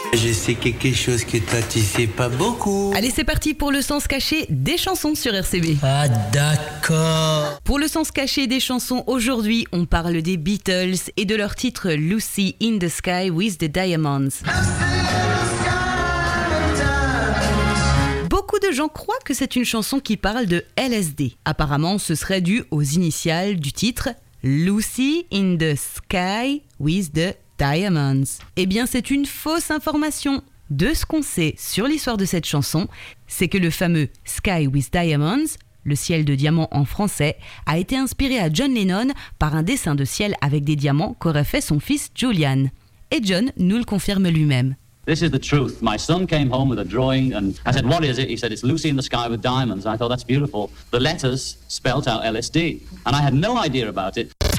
Je sais quelque chose que toi tu sais pas beaucoup. Allez, c'est parti pour le sens caché des chansons sur RCB. Ah d'accord. Pour le sens caché des chansons, aujourd'hui, on parle des Beatles et de leur titre Lucy in the Sky with the Diamonds. Beaucoup de gens croient que c'est une chanson qui parle de LSD. Apparemment, ce serait dû aux initiales du titre Lucy in the Sky with the Diamonds. Eh bien, c'est une fausse information. De ce qu'on sait sur l'histoire de cette chanson, c'est que le fameux Sky with Diamonds, le ciel de diamants en français, a été inspiré à John Lennon par un dessin de ciel avec des diamants qu'aurait fait son fils Julian. Et John nous le confirme lui-même. This is the truth. My son came home with a drawing and I said, what is it? He said, it's Lucy in the Sky with Diamonds. And I thought, that's beautiful. The letters spelt out LSD. And I had no idea about it.